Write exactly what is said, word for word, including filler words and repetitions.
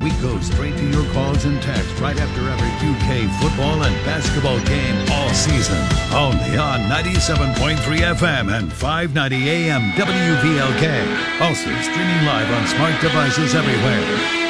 We go straight to your calls and texts right after every U K football and basketball game all season. Only on ninety-seven point three F M and five ninety A M W V L K. Also streaming live on smart devices everywhere.